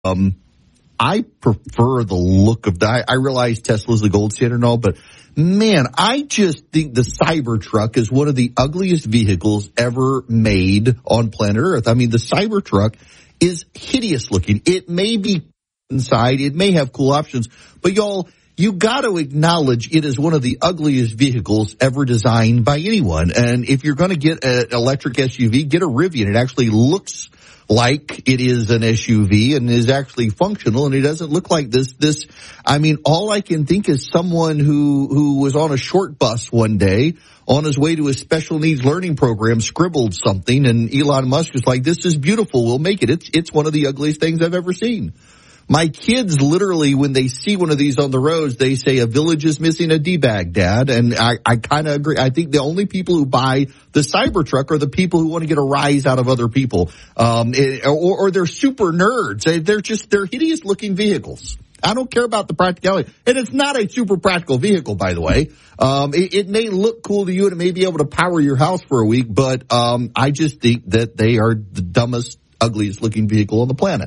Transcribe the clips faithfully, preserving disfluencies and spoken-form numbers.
Um, I prefer the look of that. I realize Tesla's the gold standard and all, but man, I just think the Cybertruck is one of the ugliest vehicles ever made on planet Earth. I mean, the Cybertruck is hideous looking. It may be inside, it may have cool options, but y'all, you got to acknowledge it is one of the ugliest vehicles ever designed by anyone. And if you're going to get an electric S U V, get a Rivian. It actually looks like it is an S U V and is actually functional, and it doesn't look like this. This, I mean, all I can think is someone who, who was on a short bus one day on his way to a special needs learning program, scribbled something, and Elon Musk was like, this is beautiful, we'll make it. It's, it's one of the ugliest things I've ever seen. My kids literally, when they see one of these on the roads, they say, a village is missing a D-bag, Dad. And I, I kind of agree. I think the only people who buy the Cybertruck are the people who want to get a rise out of other people. Um, it, or, or they're super nerds. They're just, they're hideous looking vehicles. I don't care about the practicality. And it's not a super practical vehicle, by the way. Um, it, it may look cool to you and it may be able to power your house for a week, but um, I just think that they are the dumbest, ugliest looking vehicle on the planet.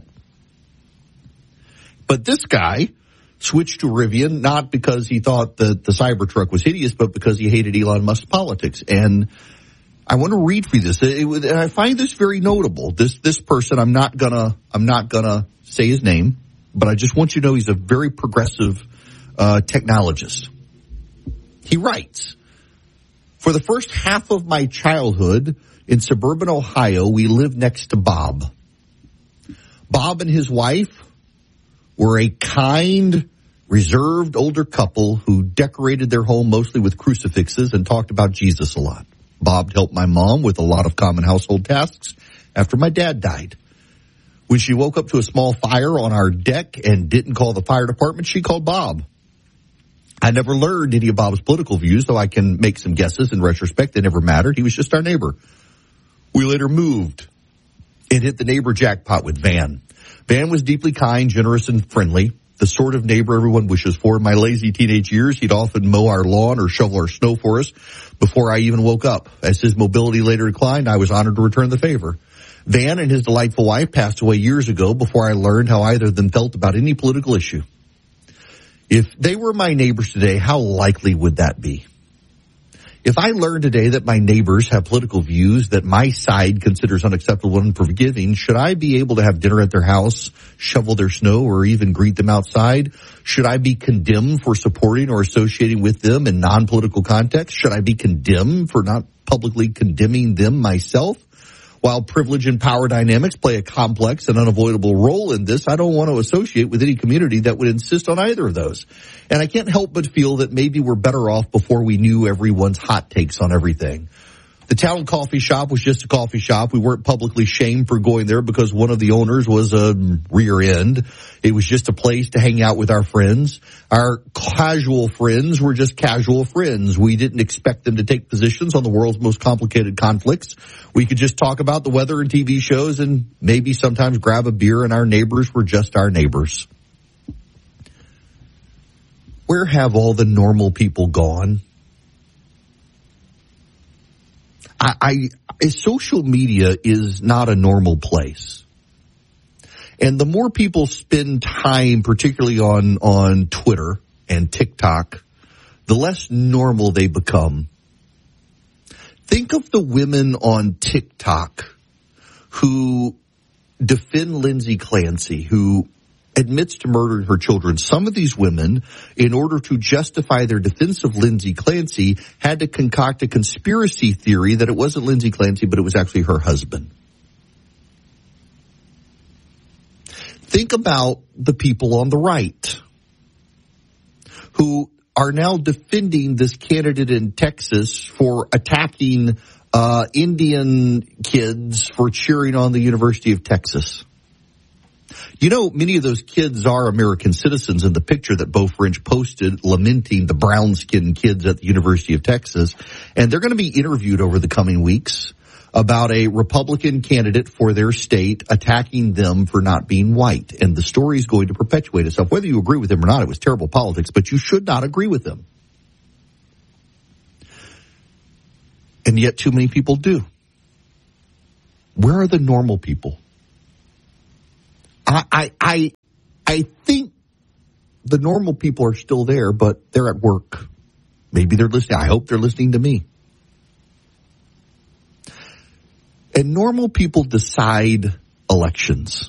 But this guy switched to Rivian not because he thought that the Cybertruck was hideous, but because he hated Elon Musk's politics. And I want to read for you this. It, it, and I find this very notable. This this person, I'm not gonna I'm not gonna say his name, but I just want you to know he's a very progressive uh, technologist. He writes, for the first half of my childhood in suburban Ohio, we lived next to Bob. Bob and his wife were a kind, reserved older couple who decorated their home mostly with crucifixes and talked about Jesus a lot. Bob helped my mom with a lot of common household tasks after my dad died. When she woke up to a small fire on our deck and didn't call the fire department, she called Bob. I never learned any of Bob's political views, though I can make some guesses. In retrospect, they never mattered. He was just our neighbor. We later moved and hit the neighbor jackpot with Van. Van was deeply kind, generous, and friendly, the sort of neighbor everyone wishes for. In my lazy teenage years, he'd often mow our lawn or shovel our snow for us before I even woke up. As his mobility later declined, I was honored to return the favor. Van and his delightful wife passed away years ago before I learned how either of them felt about any political issue. If they were my neighbors today, how likely would that be? If I learned today that my neighbors have political views that my side considers unacceptable and unforgiving, should I be able to have dinner at their house, shovel their snow, or even greet them outside? Should I be condemned for supporting or associating with them in non-political contexts? Should I be condemned for not publicly condemning them myself? While privilege and power dynamics play a complex and unavoidable role in this, I don't want to associate with any community that would insist on either of those. And I can't help but feel that maybe we're better off before we knew everyone's hot takes on everything. The town coffee shop was just a coffee shop. We weren't publicly shamed for going there because one of the owners was a rear end. It was just a place to hang out with our friends. Our casual friends were just casual friends. We didn't expect them to take positions on the world's most complicated conflicts. We could just talk about the weather and T V shows and maybe sometimes grab a beer, and our neighbors were just our neighbors. Where have all the normal people gone? I, I, social media is not a normal place. And the more people spend time, particularly on, on Twitter and TikTok, the less normal they become. Think of the women on TikTok who defend Lindsay Clancy, who admits to murdering her children. Some of these women, in order to justify their defense of Lindsay Clancy, had to concoct a conspiracy theory that it wasn't Lindsay Clancy, but it was actually her husband. Think about the people on the right who are now defending this candidate in Texas for attacking uh, Indian kids for cheering on the University of Texas. You know, many of those kids are American citizens in the picture that Beau French posted lamenting the brown-skinned kids at the University of Texas. And they're going to be interviewed over the coming weeks about a Republican candidate for their state attacking them for not being white. And the story is going to perpetuate itself. Whether you agree with him or not, it was terrible politics, but you should not agree with them. And yet too many people do. Where are the normal people? I, I, I, I think the normal people are still there, but they're at work. Maybe they're listening. I hope they're listening to me. And normal people decide elections.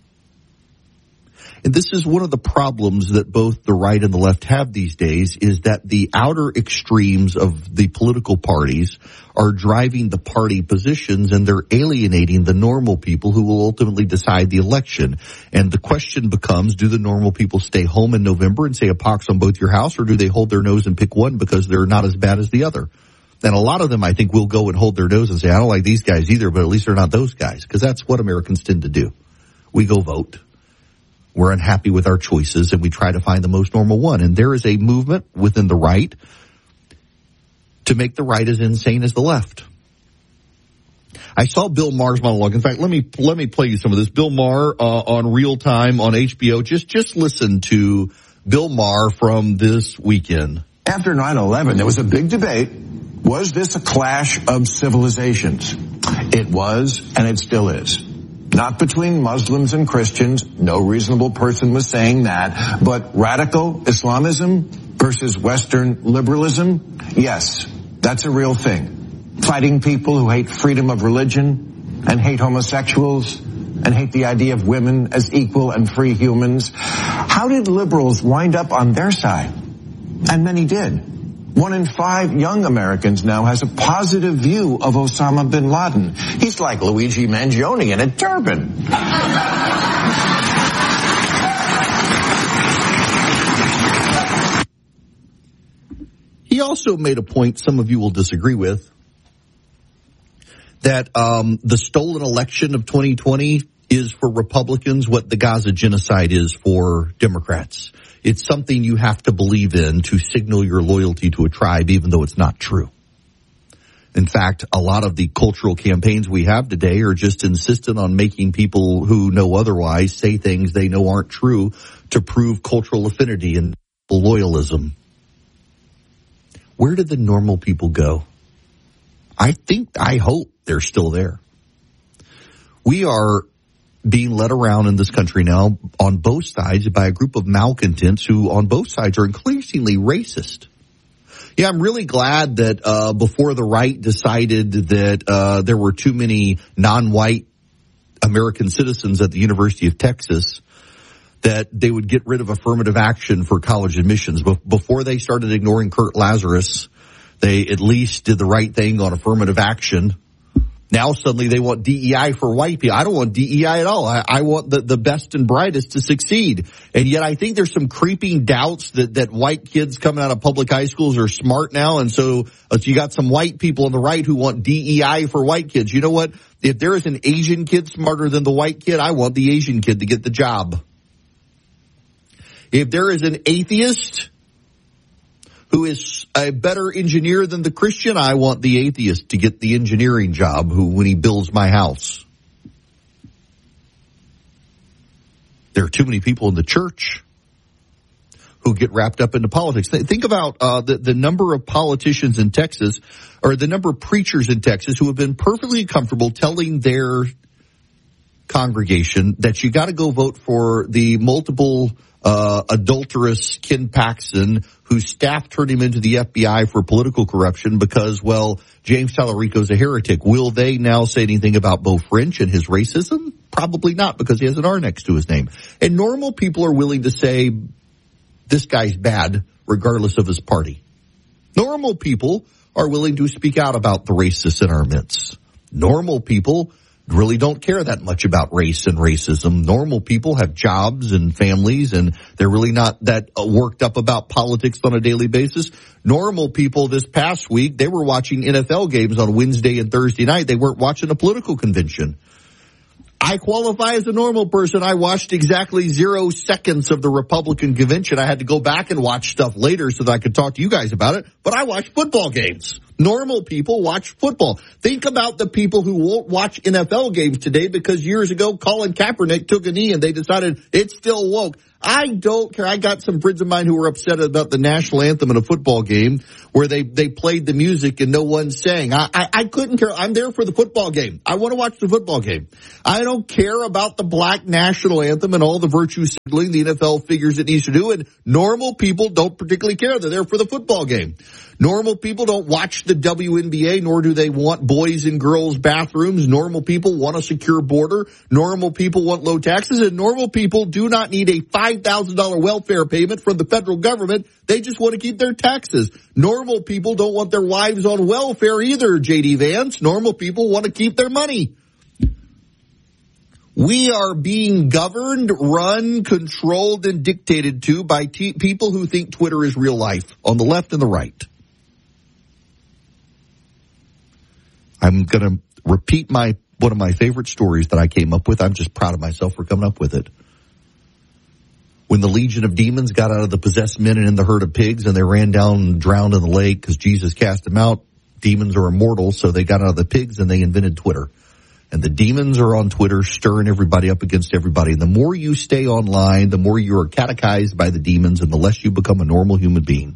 And this is one of the problems that both the right and the left have these days, is that the outer extremes of the political parties are driving the party positions, and they're alienating the normal people who will ultimately decide the election. And the question becomes, do the normal people stay home in November and say a pox on both your house, or do they hold their nose and pick one because they're not as bad as the other? And a lot of them, I think, will go and hold their nose and say, I don't like these guys either, but at least they're not those guys, because that's what Americans tend to do. We go vote. We're unhappy with our choices, and we try to find the most normal one. And there is a movement within the right to make the right as insane as the left. I saw Bill Maher's monologue. In fact, let me let me play you some of this. Bill Maher uh, on Real Time on H B O. Just just listen to Bill Maher from this weekend. After nine eleven, there was a big debate. Was this a clash of civilizations? It was, and it still is. Not between Muslims and Christians. No reasonable person was saying that. But radical Islamism versus Western liberalism? Yes, that's a real thing. Fighting people who hate freedom of religion and hate homosexuals and hate the idea of women as equal and free humans. How did liberals wind up on their side? And many did. One in five young Americans now has a positive view of Osama bin Laden. He's like Luigi Mangione in a turban. He also made a point some of you will disagree with, that um, the stolen election of twenty twenty is for Republicans what the Gaza genocide is for Democrats. It's something you have to believe in to signal your loyalty to a tribe, even though it's not true. In fact, a lot of the cultural campaigns we have today are just insistent on making people who know otherwise say things they know aren't true to prove cultural affinity and loyalism. Where did the normal people go? I think, I hope they're still there. We are being led around in this country now on both sides by a group of malcontents who on both sides are increasingly racist. Yeah, I'm really glad that uh before the right decided that uh there were too many non-white American citizens at the University of Texas, that they would get rid of affirmative action for college admissions. But before they started ignoring Kurt Lazarus, they at least did the right thing on affirmative action. Now suddenly they want D E I for white people. I don't want D E I at all. I, I want the, the best and brightest to succeed. And yet I think there's some creeping doubts that, that white kids coming out of public high schools are smart now. And so uh, you got some white people on the right who want D E I for white kids. You know what? If there is an Asian kid smarter than the white kid, I want the Asian kid to get the job. If there is an atheist who is a better engineer than the Christian, I want the atheist to get the engineering job who, when he builds my house. There are too many people in the church who get wrapped up into politics. Think about uh, the, the number of politicians in Texas, or the number of preachers in Texas who have been perfectly comfortable telling their congregation that you got to go vote for the multiple uh adulterous Ken Paxton, whose staff turned him into the F B I for political corruption because, well, James Tallarico's a heretic. Will they now say anything about Beau French and his racism? Probably not, because he has an R next to his name. And normal people are willing to say this guy's bad regardless of his party. Normal people are willing to speak out about the racists in our midst. Normal people really don't care that much about race and racism. Normal people have jobs and families, and they're really not that worked up about politics on a daily basis. Normal people this past week, they were watching N F L games on Wednesday and Thursday night. They weren't watching a political convention. I qualify as a normal person. I watched exactly zero seconds of the Republican convention. I had to go back and watch stuff later so that I could talk to you guys about it, but I watched football games. Normal people watch football. Think about the people who won't watch N F L games today because years ago Colin Kaepernick took a knee and they decided it's still woke. I don't care. I got some friends of mine who were upset about the national anthem in a football game where they, they played the music and no one sang. I, I, I couldn't care. I'm there for the football game. I want to watch the football game. I don't care about the black national anthem and all the virtue signaling the N F L figures it needs to do. And normal people don't particularly care. They're there for the football game. Normal people don't watch the W N B A, nor do they want boys and girls bathrooms. Normal people want a secure border. Normal people want low taxes. And normal people do not need a five thousand dollars welfare payment from the federal government. They just want to keep their taxes. Normal people don't want their wives on welfare either, J D Vance. Normal people want to keep their money. We are being governed, run, controlled, and dictated to by t- people who think Twitter is real life, on the left and the right. I'm going to repeat my one of my favorite stories that I came up with. I'm just proud of myself for coming up with it. When the legion of demons got out of the possessed men and in the herd of pigs and they ran down and drowned in the lake because Jesus cast them out, demons are immortal, so they got out of the pigs and they invented Twitter. And the demons are on Twitter stirring everybody up against everybody. And the more you stay online, the more you are catechized by the demons and the less you become a normal human being.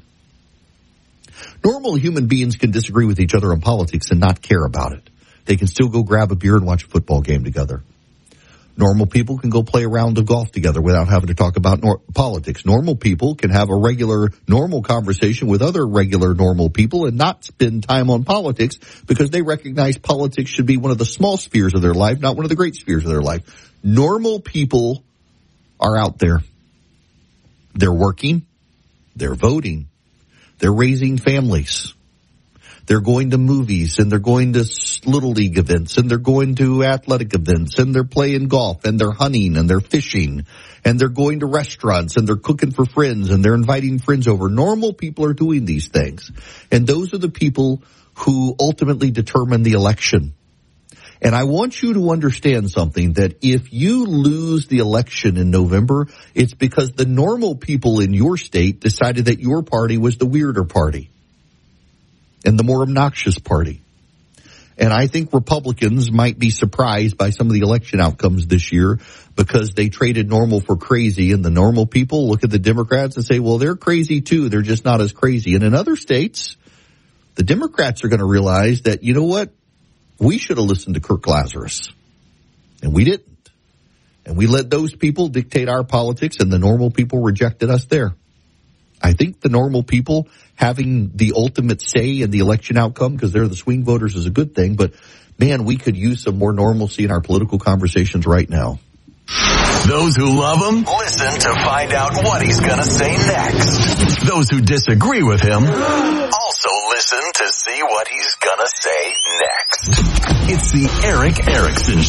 Normal human beings can disagree with each other on politics and not care about it. They can still go grab a beer and watch a football game together. Normal people can go play a round of golf together without having to talk about nor- politics. Normal people can have a regular, normal conversation with other regular, normal people and not spend time on politics because they recognize politics should be one of the small spheres of their life, not one of the great spheres of their life. Normal people are out there. They're working. They're voting. They're raising families. They're going to movies and they're going to little league events and they're going to athletic events and they're playing golf and they're hunting and they're fishing and they're going to restaurants and they're cooking for friends and they're inviting friends over. Normal people are doing these things. And those are the people who ultimately determine the election. And I want you to understand something, that if you lose the election in November, it's because the normal people in your state decided that your party was the weirder party and the more obnoxious party. And I think Republicans might be surprised by some of the election outcomes this year because they traded normal for crazy, and the normal people look at the Democrats and say, well, they're crazy too. They're just not as crazy. And in other states, the Democrats are going to realize that, you know what? We should have listened to Kirk Lazarus, and we didn't. And we let those people dictate our politics, and the normal people rejected us there. I think the normal people having the ultimate say in the election outcome, because they're the swing voters, is a good thing. But, man, we could use some more normalcy in our political conversations right now. Those who love him, listen to find out what he's going to say next. Those who disagree with him, also listen to see what he's going to say next. It's the Erick Erickson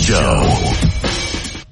Show.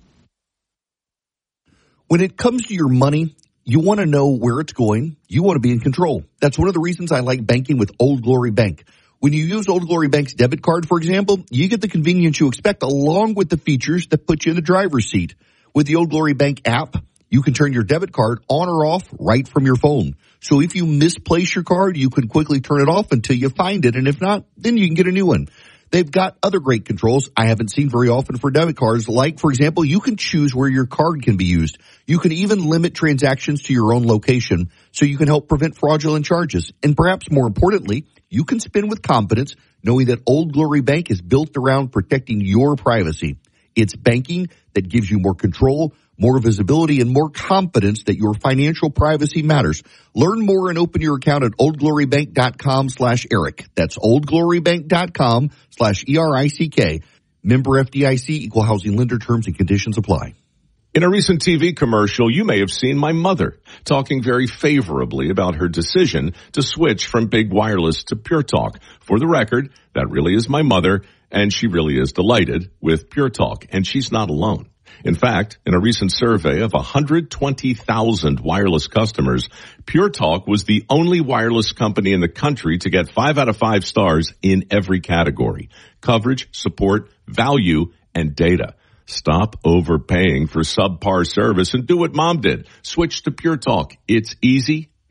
When it comes to your money, you want to know where it's going. You want to be in control. That's one of the reasons I like banking with Old Glory Bank. When you use Old Glory Bank's debit card, for example, you get the convenience you expect along with the features that put you in the driver's seat. With the Old Glory Bank app, you can turn your debit card on or off right from your phone. So if you misplace your card, you can quickly turn it off until you find it. And if not, then you can get a new one. They've got other great controls I haven't seen very often for debit cards. Like, for example, you can choose where your card can be used. You can even limit transactions to your own location so you can help prevent fraudulent charges. And perhaps more importantly, you can spend with confidence knowing that Old Glory Bank is built around protecting your privacy. It's banking that gives you more control, more visibility, and more confidence that your financial privacy matters. Learn more and open your account at oldglorybank.com slash Eric. That's oldglorybank.com slash E R I C K. Member F D I C, equal housing lender, terms and conditions apply. In a recent T V commercial, you may have seen my mother talking very favorably about her decision to switch from Big Wireless to Pure Talk. For the record, that really is my mother, and she really is delighted with Pure Talk, and she's not alone. In fact, in a recent survey of one hundred twenty thousand wireless customers, Pure Talk was the only wireless company in the country to get five out of five stars in every category: coverage, support, value, and data. Stop overpaying for subpar service and do what Mom did. Switch to Pure Talk. It's easy. Just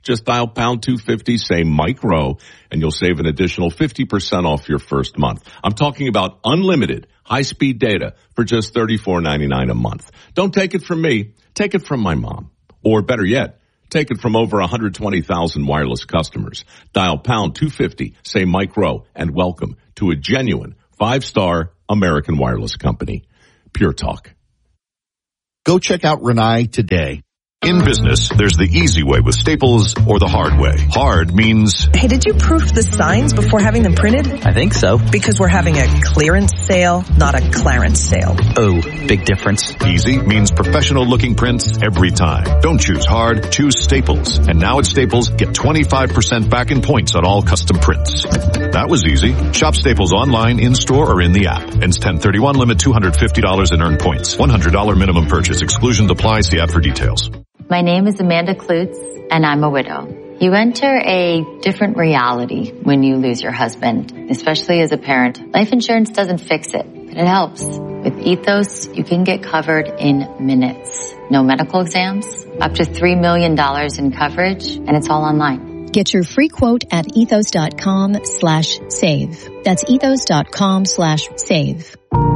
Just dial pound two fifty, say Mike Rowe, and you'll save an additional fifty percent off your first month. I'm talking about unlimited high-speed data for just thirty-four ninety-nine a month. Don't take it from me. Take it from my mom. Or better yet, take it from over one hundred twenty thousand wireless customers. Dial pound two fifty, say Mike Rowe, and welcome to a genuine five-star American wireless company. Pure Talk. Go check out Renai today. In business, there's the easy way with Staples or the hard way. Hard means... Hey, did you proof the signs before having them printed? I think so. Because we're having a clearance sale, not a Clarence sale. Oh, big difference. Easy means professional-looking prints every time. Don't choose hard, choose Staples. And now at Staples, get twenty-five percent back in points on all custom prints. That was easy. Shop Staples online, in-store, or in the app. Ends ten thirty-one, limit two hundred fifty dollars in earned points. one hundred dollars minimum purchase. Exclusions apply. See app for details. My name is Amanda Klutz, and I'm a widow. You enter a different reality when you lose your husband, especially as a parent. Life insurance doesn't fix it, but it helps. With Ethos, you can get covered in minutes. No medical exams, up to three million dollars in coverage, and it's all online. Get your free quote at ethos.com slash save. That's ethos.com slash save.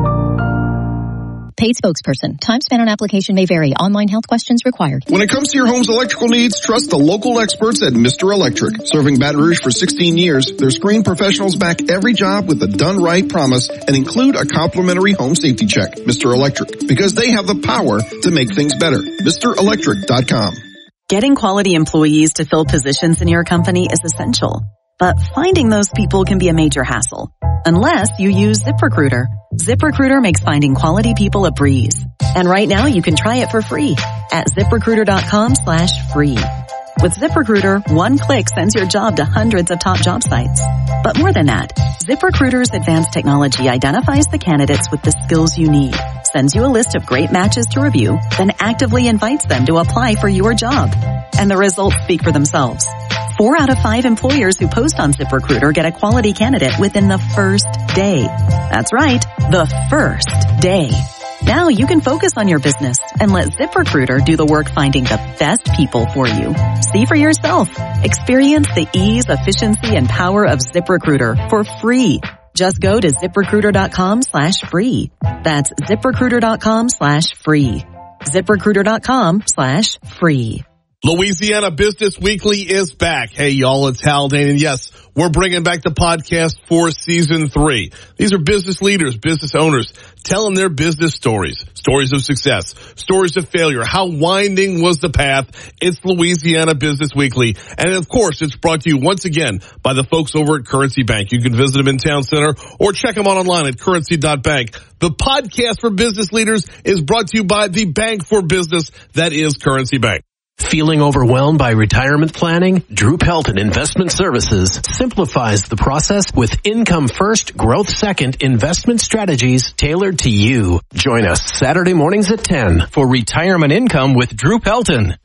Paid spokesperson. Time spent on application may vary. Online health questions required. When it comes to your home's electrical needs, trust the local experts at Mister Electric. Serving Baton Rouge for sixteen years, their screened professionals back every job with a done right promise and include a complimentary home safety check. Mister Electric, because they have the power to make things better. Mister Electric dot com. Getting quality employees to fill positions in your company is essential, but finding those people can be a major hassle. Unless you use ZipRecruiter. ZipRecruiter makes finding quality people a breeze. And right now you can try it for free at ZipRecruiter.com slash free. With ZipRecruiter, one click sends your job to hundreds of top job sites. But more than that, ZipRecruiter's advanced technology identifies the candidates with the skills you need, sends you a list of great matches to review, then actively invites them to apply for your job. And the results speak for themselves. Four out of five employers who post on ZipRecruiter get a quality candidate within the first day. That's right, the first day. Now you can focus on your business and let ZipRecruiter do the work finding the best people for you. See for yourself. Experience the ease, efficiency, and power of ZipRecruiter for free. Just go to ZipRecruiter.com slash free. That's ZipRecruiter.com slash free. ZipRecruiter.com slash free. Louisiana Business Weekly is back. Hey, y'all, it's Haldane, and yes, we're bringing back the podcast for season three. These are business leaders, business owners, telling their business stories, stories of success, stories of failure. How winding was the path? It's Louisiana Business Weekly. And of course, it's brought to you once again by the folks over at Currency Bank. You can visit them in Town Center or check them out online at currency dot bank. The podcast for business leaders is brought to you by the bank for business that is Currency Bank. Feeling overwhelmed by retirement planning? Drew Pelton Investment Services simplifies the process with income first, growth second investment strategies tailored to you. Join us Saturday mornings at ten for Retirement Income with Drew Pelton.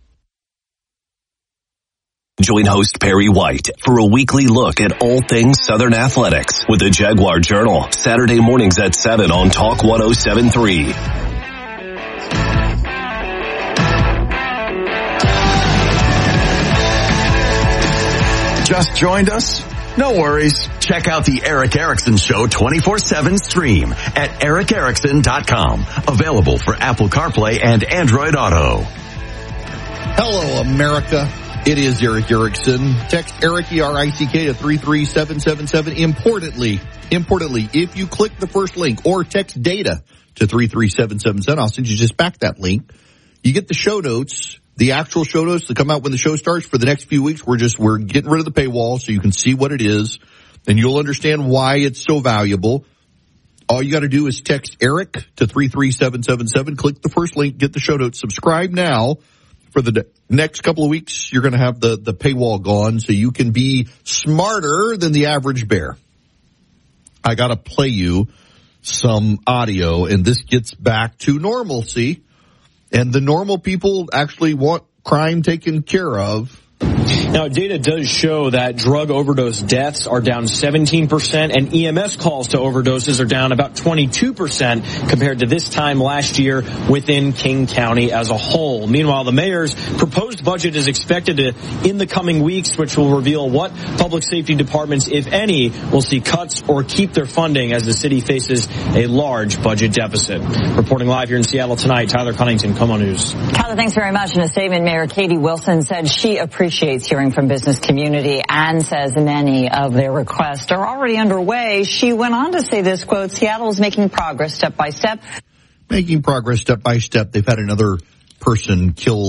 Join host Perry White for a weekly look at all things Southern athletics with the Jaguar Journal, Saturday mornings at seven on Talk one oh seven point three. Just joined us? No worries. Check out the Eric Erickson Show twenty-four seven stream at eric erickson dot com. Available for Apple CarPlay and Android Auto. Hello, America. It is Eric Erickson. Text Eric, E R I C K, to three three seven seven seven. Importantly, importantly, if you click the first link or text data to three three seven seven seven, I'll send you just back that link. You get the show notes. The actual show notes that come out when the show starts for the next few weeks. We're just, we're getting rid of the paywall so you can see what it is and you'll understand why it's so valuable. All you got to do is text Eric to three three seven seven seven. Click the first link, get the show notes, subscribe now. For the next couple of weeks, you're going to have the, the paywall gone so you can be smarter than the average bear. I got to play you some audio and this gets back to normalcy. And the normal people actually want crime taken care of. Now, data does show that drug overdose deaths are down seventeen percent and E M S calls to overdoses are down about twenty-two percent compared to this time last year within King County as a whole. Meanwhile, the mayor's proposed budget is expected to in the coming weeks, which will reveal what public safety departments, if any, will see cuts or keep their funding as the city faces a large budget deficit. Reporting live here in Seattle tonight, Tyler Cunnington, KOMO News. Tyler, thanks very much. In a statement, Mayor Katie Wilson said she appreciates hearing from business community and says many of their requests are already underway. She went on to say this, quote, Seattle is making progress step by step. Making progress step by step. They've had another person killed